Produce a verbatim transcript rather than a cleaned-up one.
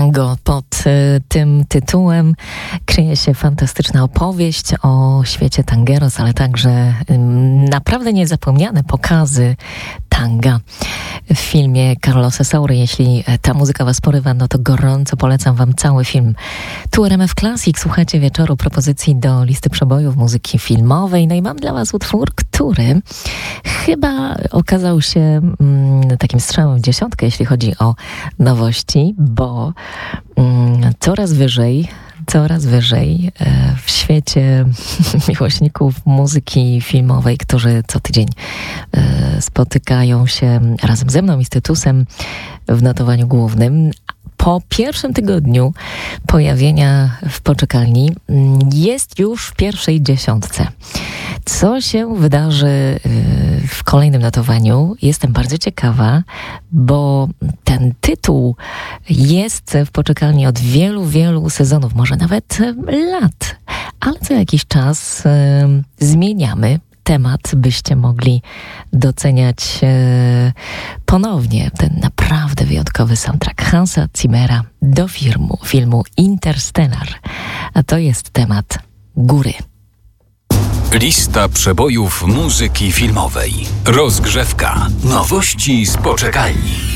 Tango. Pod y, tym tytułem kryje się fantastyczna opowieść o świecie tangeros, ale także y, naprawdę niezapomniane pokazy tanga w filmie Carlosa Saury. Jeśli ta muzyka was porywa, no to gorąco polecam wam cały film. Tu R M F Classic, słuchacie wieczoru propozycji do listy przebojów muzyki filmowej. No i mam dla was utwór, który chyba okazał się mm, takim strzałem w dziesiątkę, jeśli chodzi o nowości, bo mm, coraz wyżej coraz wyżej w świecie miłośników muzyki filmowej, którzy co tydzień spotykają się razem ze mną i z Tytusem w notowaniu głównym. Po pierwszym tygodniu pojawienia w poczekalni jest już w pierwszej dziesiątce. Co się wydarzy w kolejnym notowaniu? Jestem bardzo ciekawa, bo ten tytuł jest w poczekalni od wielu, wielu sezonów, może nawet lat, ale co jakiś czas y, zmieniamy temat, byście mogli doceniać e, ponownie ten naprawdę wyjątkowy soundtrack Hansa Zimmera do filmu, filmu Interstellar. A to jest temat góry. Lista przebojów muzyki filmowej. Rozgrzewka. Nowości z poczekalni.